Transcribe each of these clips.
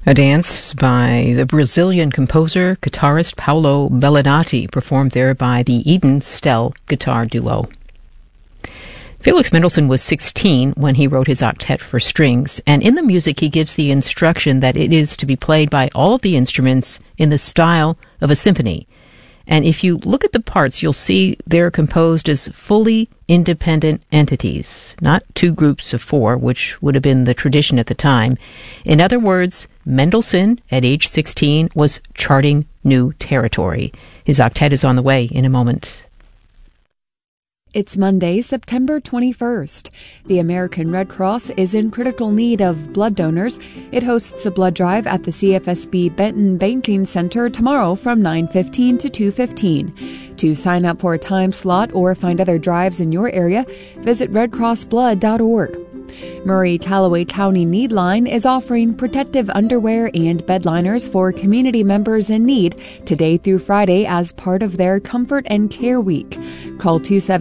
A dance by the Brazilian composer, guitarist Paulo Bellinati, performed there by the Eden Stell Guitar Duo. Felix Mendelssohn was 16 when he wrote his octet for strings, and in the music he gives the instruction that it is to be played by all of the instruments in the style of a symphony. And if you look at the parts, you'll see they're composed as fully independent entities, not two groups of four, which would have been the tradition at the time. In other words, Mendelssohn, at age 16, was charting new territory. His octet is on the way in a moment. It's Monday, September 21st. The American Red Cross is in critical need of blood donors. It hosts a blood drive at the CFSB Benton Banking Center tomorrow from 9:15 to 2:15. To sign up for a time slot or find other drives in your area, visit redcrossblood.org. Murray Callaway County Needline is offering protective underwear and bed liners for community members in need today through Friday as part of their Comfort and Care Week. Call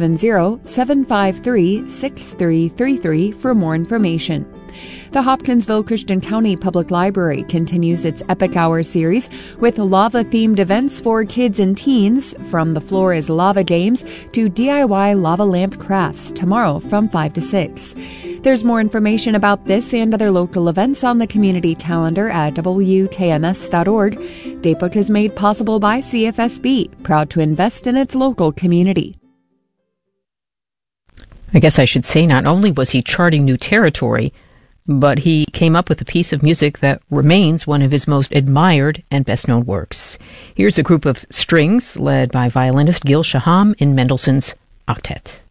270-753-6333 for more information. The Hopkinsville Christian County Public Library continues its Epic Hour series with lava-themed events for kids and teens, from the Floor is Lava games to DIY lava lamp crafts tomorrow from 5 to 6. There's more information about this and other local events on the community calendar at WKMS.org. Datebook is made possible by CFSB, proud to invest in its local community. I guess I should say not only was he charting new territory, but he came up with a piece of music that remains one of his most admired and best-known works. Here's a group of strings led by violinist Gil Shaham in Mendelssohn's Octet.